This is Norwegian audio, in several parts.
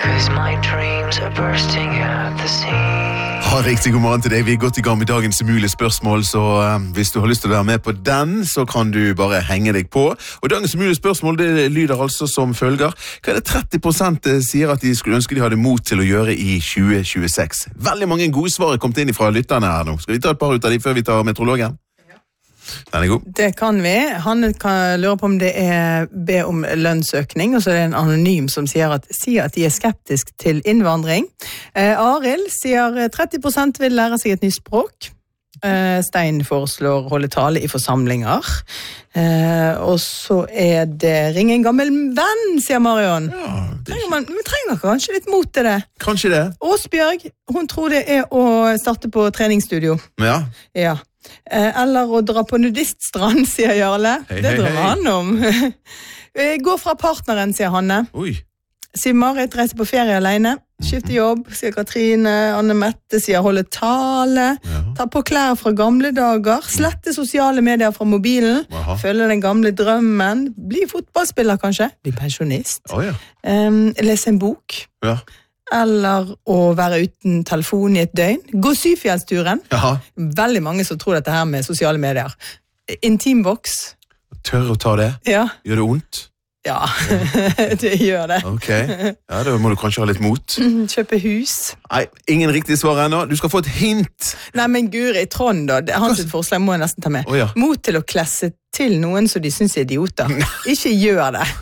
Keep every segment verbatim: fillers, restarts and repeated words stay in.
'cause my dreams are bursting at the seams. Ha riktig god morgen til deg. Vi er godt i gang med dagens umulige spørsmål, så um, hvis du har lyst til å være med på den, så kan du bare henge deg på. Og dagens umulige spørsmål, det lyder altså som følger. Hva er det tretti prosent sier at de skulle ønske de hadde mot til å gjøre i tjue tjueseks? Veldig mange gode svar er kommet inn fra lytterne her nå. Skal vi ta et par ut av de før vi tar meteorologen? Den er god. Det kan vi. Han kan lure på om det er be om lønnsøkning, og så er det en anonym som sier at, sier at de er skeptisk til innvandring. Eh, Arild sier tretti prosent vil lære seg et nytt språk. Eh, Stein foreslår holde tale i forsamlinger. Eh, og så er det ringe en gammel venn, sier Marion. Ja, det trenger man, vi trenger kanskje litt mot til det. Kanskje det. Åsbjørg, hun tror det er å starte på treningsstudio. Ja. Ja. Eller å dra på nudiststrand, sier Jarle. Hei, det hei, drømmer hei. han om. Gå fra partneren, sier Hanne. Oi. Sier Marit, reiser på ferie alene. Skifte jobb, sier Katrine. Anne Mette sier holde tale. Ja. Ta på klær fra gamle dager. Slette sosiale medier fra mobilen. Aha. Følge den gamle drømmen. Bli fotballspiller, kanskje. Bli pensjonist. Oh, ja. um, Lese en bok. Ja. Eller å være uten telefon i et døgn. Gå syfjellsturen. Jaha. Veldig mange som tror dette her med sosiale medier. Intimboks. Tør å ta det? Ja. Gjør det ondt? Ja, det gjør det. Ok. Ja, da må du kanskje ha litt mot. Kjøpe hus. Nei, ingen riktig svar ennå. Du skal få et hint. Nei, men Guri, Trond da, det- hans forslag må jeg nesten ta med. Å, ja. Mot til å klesse til noen som de synes er idioter. Ikke gjør det.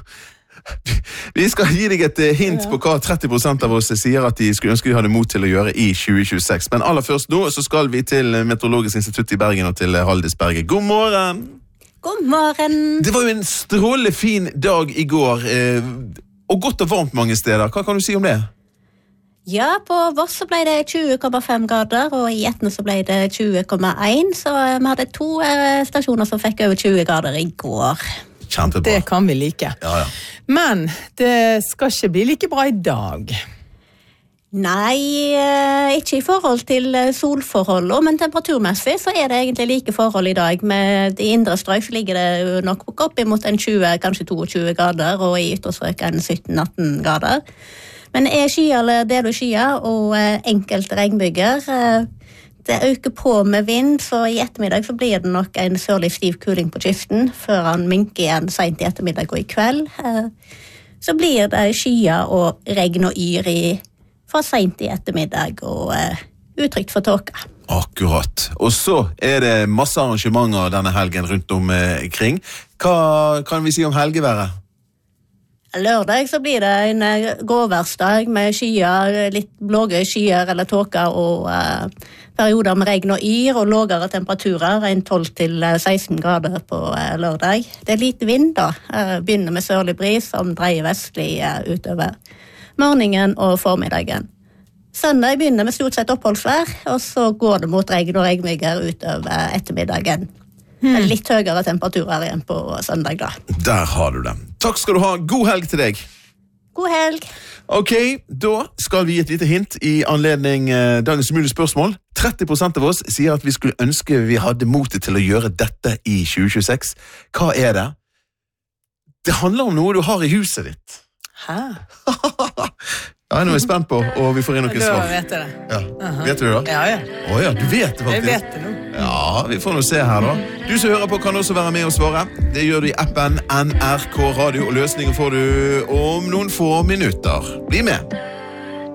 Vi skal gi deg et eh, hint Ja. på hva tretti prosent av oss sier at de skulle ønske de hadde mot til å gjøre i tjue tjueseks. Men aller først nå så skal vi til Meteorologisk institutt i Bergen og til Haldis Berge. God morgen! God morgen! Det var jo en strålende fin dag i går, eh, og godt og varmt mange steder. Hva kan du si om det? Ja, på Voss så ble det tjue komma fem grader, og i Etne så ble det tjue komma en, så eh, vi hadde to eh, stasjoner som fikk over tjue grader i går. Kjempebra. Det kan vi like. Ja, ja. Men det skal ikke bli like bra i dag. Nei, eh, ikke i forhold til eh, solforholdet, men temperaturmessig så er det egentlig like forhold i dag. Med de indre strøk så ligger det jo nok opp imot en tjue, kanskje tjueto grader, og i ytterstrøk en sytten atten grader. Men det er skyer eller delvis skyer, og eh, enkelte regnbyger. Eh, det øker på med vind, så i ettermiddag så blir det nok en sørlig stiv kuling på kysten, før han minker igjen sent i ettermiddag og i kveld. Eh, så blir det skyer og regn og yr i fra sent i ettermiddag og uh, utrygt for tåka. Akkurat. Og så er det masse arrangementer denne helgen rundt omkring. Hva kan vi si om helgeværet? Lørdag så blir det en uh, gråværsdag med skyer, litt blåge skyer eller tåka og uh, perioder med regn og yr og lågere temperaturer, en tolv til seksten grader på uh, lørdag. Det er lite vind da. Uh, begynner med sørlig bris som dreier vestlig uh, utover morgenen og formiddagen. Søndag begynner med stort sett oppholdsvær, og så går det mot regn og regnbyger utover ettermiddagen. Hmm. Litt høyere temperaturer igjen på søndag da. Der har du det. Takk skal du ha. God helg til deg. God helg. Ok, da skal vi gi et lite hint i anledning eh, dagens mulige spørsmål. tretti prosent av oss sier at vi skulle ønske vi hadde motet til å gjøre dette i tjue tjueseks. Hva er det? Det handler om noe du har i huset ditt. Hæ? Ja, nå er jeg spent på, og vi får inn noen Da svar. vet jeg det. Ja. Aha. Vet du det da? Ja, ja. Åja, du vet det faktisk. Jeg vet det nå. Ja, vi får nå se her da. Du som hører på kan også være med og svare. Det gjør du i appen N R K Radio, og løsningen får du om noen få minutter. Bli med!